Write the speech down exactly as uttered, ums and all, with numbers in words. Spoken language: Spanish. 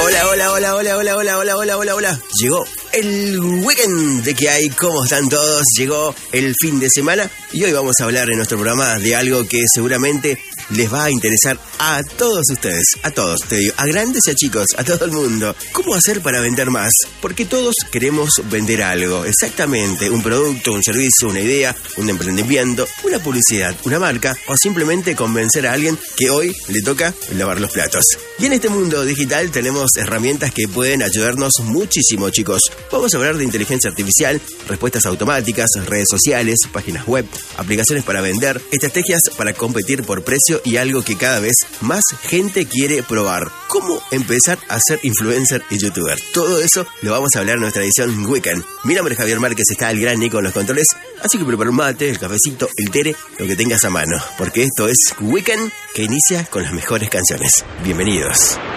Hola, hola, hola, hola, hola, hola, hola, hola, hola, hola. Llegó el weekend de que hay, ¿cómo están todos? Llegó el fin de semana y hoy vamos a hablar en nuestro programa de algo que seguramente les va a interesar a todos ustedes, a todos, te digo, a grandes y a chicos, a todo el mundo. ¿Cómo hacer para vender más? Porque todos queremos vender algo, exactamente, un producto, un servicio, una idea, un emprendimiento, una publicidad, una marca o simplemente convencer a alguien que hoy le toca lavar los platos. Y en este mundo digital tenemos herramientas que pueden ayudarnos muchísimo, chicos. Vamos a hablar de inteligencia artificial, respuestas automáticas, redes sociales, páginas web, aplicaciones para vender, estrategias para competir por precio y algo que cada vez más gente quiere probar: cómo empezar a ser influencer y youtuber. Todo eso lo vamos a hablar en nuestra edición Weekend. Mi nombre es Javier Márquez, está el gran Nico en los controles, así que prepara un mate, el cafecito, el tere, lo que tengas a mano, porque esto es Weekend, que inicia con las mejores canciones. Bienvenidos.